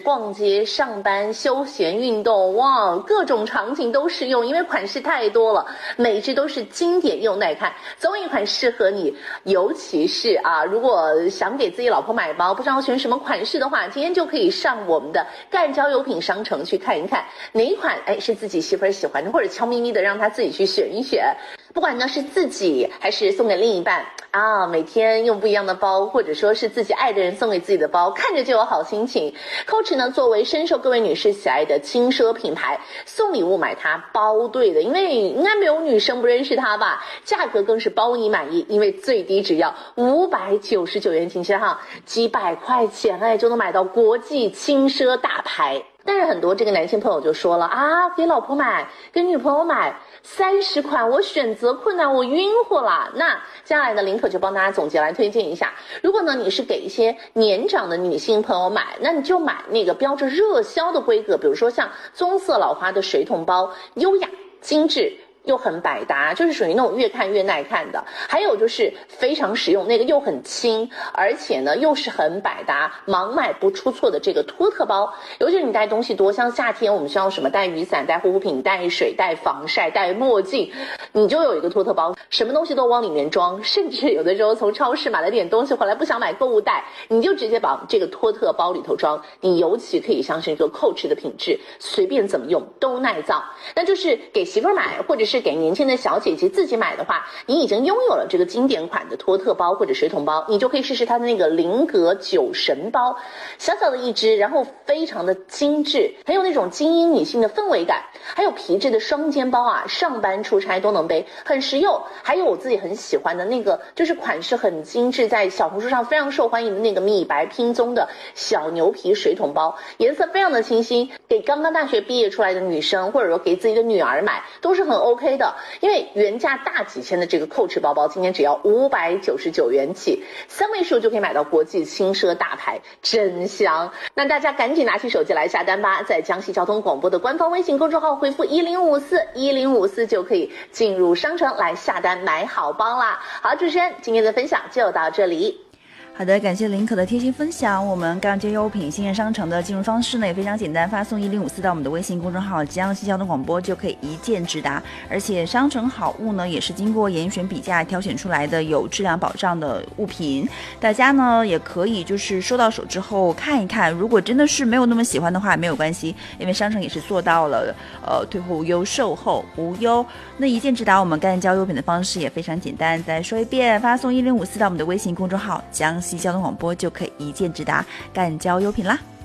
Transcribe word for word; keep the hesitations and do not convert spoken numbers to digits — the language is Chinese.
逛街、上班、休闲、运动，哇，各种场景都适用，因为款式太多了，每只都是经典又耐看，总有一款适合你。尤其是啊，如果想给自己老婆买包，不知道选什么款式的话，今天就可以上我们的赣交优品商城去看一看，哪一款哎是自己媳妇儿喜欢的，或者悄咪咪的让她自己去选一选。不管呢是自己还是送给另一半啊，每天用不一样的包，或者说是自己爱的人送给自己的包，看着就有好心情。Coach 呢作为深受各位女士喜爱的轻奢品牌，送礼物买它包对的，因为应该没有女生不认识它吧。价格更是包你满意，因为最低只要五百九十九元，请记哈，几百块钱哎就能买到国际轻奢大牌。但是很多这个男性朋友就说了啊，给老婆买，给女朋友买三十款，我选择困难，我晕乎了。那接下来呢，林可就帮大家总结来推荐一下。如果呢你是给一些年长的女性朋友买，那你就买那个标着热销的规格，比如说像棕色老花的水桶包，优雅精致又很百搭，就是属于那种越看越耐看的。还有就是非常实用，那个又很轻，而且呢又是很百搭，盲买不出错的这个托特包。尤其是你带东西多，像夏天我们需要什么带雨伞、带护肤品、带水、带防晒、带墨镜，你就有一个托特包，什么东西都往里面装。甚至有的时候从超市买了点东西回来不想买购物袋，你就直接把这个托特包里头装。你尤其可以相信一个 Coach 的品质，随便怎么用都耐造。那就是给媳妇儿买，或者是给年轻的小姐姐自己买的话，你已经拥有了这个经典款的托特包或者水桶包，你就可以试试它的那个菱格酒神包，小小的一只，然后非常的精致，很有那种精英女性的氛围感。还有皮质的双肩包啊，上班出差都能背，很实用。还有我自己很喜欢的那个，就是款式很精致，在小红书上非常受欢迎的那个米白拼棕的小牛皮水桶包，颜色非常的清新，给刚刚大学毕业出来的女生，或者说给自己的女儿买都是很 OK 的。因为原价大几千的这个 Coach 包包，今天只要五百九十九元起，三位数就可以买到国际轻奢大牌，真香。那大家赶紧拿起手机来下单吧，在江西交通广播的官方微信公众号回复一零五四一零五四就可以进入商城来下单买好包啦。好，主持人今天的分享就到这里。 好的，感谢林可的贴心分享。我们赣交优品新源商城的进入方式呢也非常简单，发送一零五四到我们的微信公众号江西交通广播就可以一键直达。而且商城好物呢也是经过严选比价挑选出来的有质量保障的物品，大家呢也可以就是收到手之后看一看，如果真的是没有那么喜欢的话没有关系，因为商城也是做到了呃退货无忧，售后无忧。那一键直达我们赣交优品的方式也非常简单，再说一遍，发送一零五四到我们的微信公众号江西交通广播就可以一键直达赣交优品啦。